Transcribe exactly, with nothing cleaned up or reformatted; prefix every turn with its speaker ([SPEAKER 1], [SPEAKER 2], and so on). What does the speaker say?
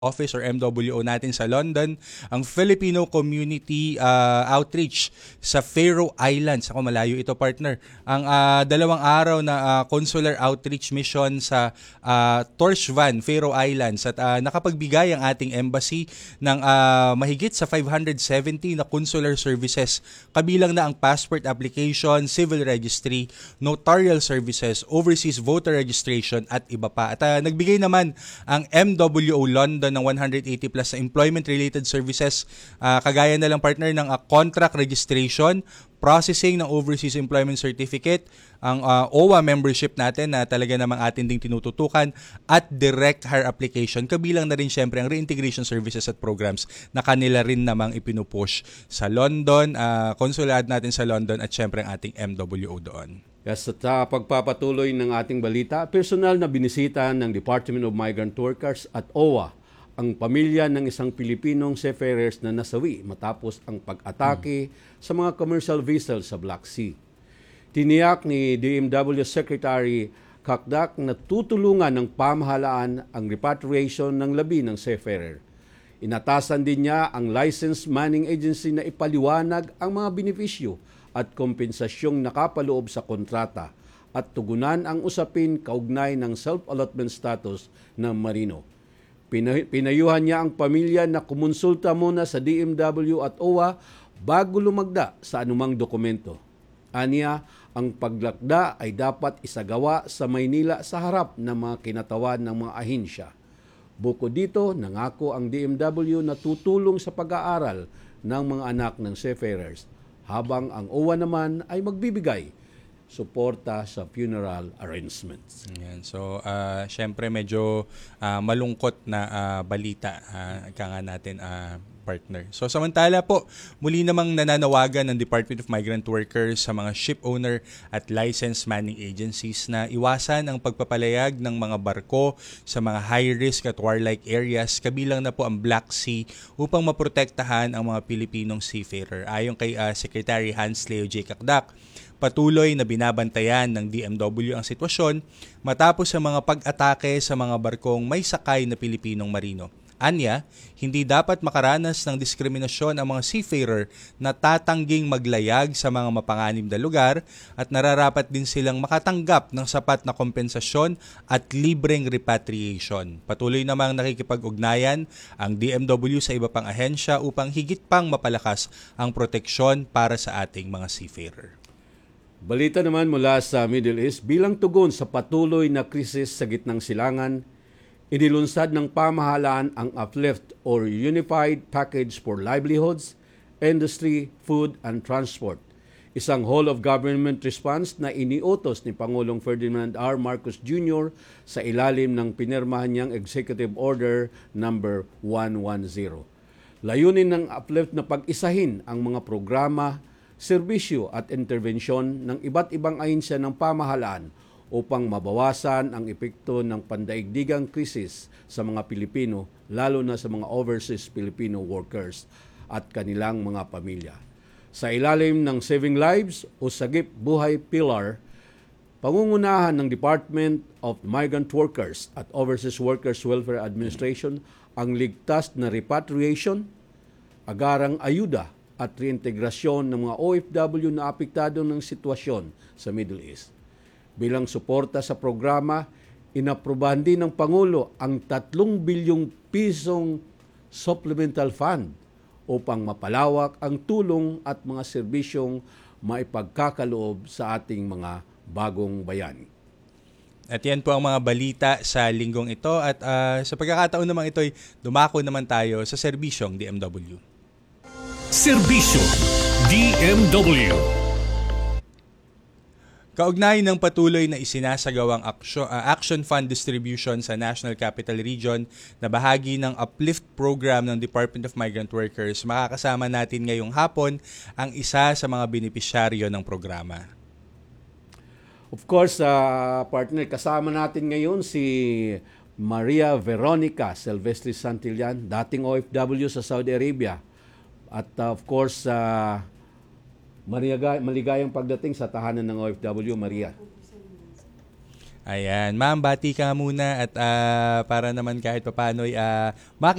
[SPEAKER 1] office or M W O natin sa London, ang Filipino Community uh, Outreach sa Faroe Islands. Ako, malayo ito, partner. Ang uh, dalawang araw na uh, consular outreach mission sa uh, Torshavn, Faroe Islands, at uh, nakapagbigay ang ating embassy ng uh, mahigit sa five hundred seventy na consular services. Kabilang na ang passport application, civil registry, notarial services, overseas voter registration at iba pa. At uh, nagbigay naman ang M W O London ng one hundred eighty plus sa employment-related services, uh, kagaya na lang, partner, ng uh, contract registration, processing ng overseas employment certificate, ang uh, O W A membership natin na talaga namang atin ding tinututukan, at direct hire application. Kabilang na rin syempre ang reintegration services at programs na kanila rin namang ipinupush sa London, uh, konsulad natin sa London, at syempre ang ating M W O doon.
[SPEAKER 2] Yes, at sa pagpapatuloy ng ating balita, personal na binisita ng Department of Migrant Workers at O W A ang pamilya ng isang Pilipinong seafarers na nasawi matapos ang pag-atake hmm. sa mga commercial vessels sa Black Sea. Tiniyak ni D M W Secretary Kakdak na tutulungan ng pamahalaan ang repatriation ng labi ng seafarer. Inatasan din niya ang licensed manning agency na ipaliwanag ang mga benepisyo at kompensasyong nakapaloob sa kontrata at tugunan ang usapin kaugnay ng self-allotment status ng marino. Pinayuhan niya ang pamilya na kumonsulta muna sa D M W at O W A bago lumagda sa anumang dokumento. Aniya, ang paglakda ay dapat isagawa sa Maynila sa harap ng mga kinatawan ng mga ahensya. Bukod dito, nangako ang D M W na tutulong sa pag-aaral ng mga anak ng seafarers, habang ang O W A naman ay magbibigay suporta sa funeral arrangements.
[SPEAKER 1] Yan. So, uh, syempre medyo uh, malungkot na uh, balita, uh, ika nga natin, uh, partner. So, samantala po, muli namang nananawagan ng Department of Migrant Workers sa mga ship owner at licensed manning agencies na iwasan ang pagpapalayag ng mga barko sa mga high-risk at warlike areas, kabilang na po ang Black Sea, upang maprotektahan ang mga Pilipinong seafarer. Ayon kay uh, Secretary Hans Leo J. Kakdak, patuloy na binabantayan ng D M W ang sitwasyon matapos ang mga pag-atake sa mga barkong may sakay na Pilipinong marino. Anya, hindi dapat makaranas ng diskriminasyon ang mga seafarer na tatangging maglayag sa mga mapanganib na lugar, at nararapat din silang makatanggap ng sapat na kompensasyon at libreng repatriation. Patuloy namang nakikipag-ugnayan ang D M W sa iba pang ahensya upang higit pang mapalakas ang proteksyon para sa ating mga seafarer.
[SPEAKER 2] Balita naman mula sa Middle East, bilang tugon sa patuloy na krisis sa gitnang silangan, inilunsad ng pamahalaan ang UPLIFT or Unified Package for Livelihoods, Industry, Food and Transport, isang whole-of-government response na iniutos ni Pangulong Ferdinand R. Marcos Junior sa ilalim ng pinirmahan niyang Executive Order number one ten. Layunin ng UPLIFT na pag-isahin ang mga programa, serbisyo at intervensyon ng iba't ibang ahensya ng pamahalaan upang mabawasan ang epekto ng pandaigdigang krisis sa mga Pilipino, lalo na sa mga overseas Filipino workers at kanilang mga pamilya. Sa ilalim ng Saving Lives o Sagip Buhay Pillar, pangungunahan ng Department of Migrant Workers at Overseas Workers Welfare Administration ang ligtas na repatriation, agarang ayuda at reintegrasyon ng mga O F W na apektado ng sitwasyon sa Middle East. Bilang suporta sa programa, inaprubahan din ng Pangulo ang tatlong bilyong pisong supplemental fund upang mapalawak ang tulong at mga serbisyong maipagkakaloob sa ating mga bagong bayani.
[SPEAKER 1] At yan po ang mga balita sa linggong ito, at uh, sa pagkakataon naman ito ay dumako naman tayo sa serbisyong D M W.
[SPEAKER 3] Serbisyo D M W.
[SPEAKER 1] Kaugnay ng patuloy na isinasagawang action, uh, action fund distribution sa National Capital Region na bahagi ng UPLIFT program ng Department of Migrant Workers, makakasama natin ngayong hapon ang isa sa mga benepisyaryo ng programa.
[SPEAKER 2] Of course, uh, partner, kasama natin ngayon si Maria Veronica Silvestre Santillan, dating O F W sa Saudi Arabia. At uh, of course, uh, maligayang pagdating sa tahanan ng O F W, Maria.
[SPEAKER 1] Ayan, ma'am, bati ka muna at ah, para naman kahit papaano uh,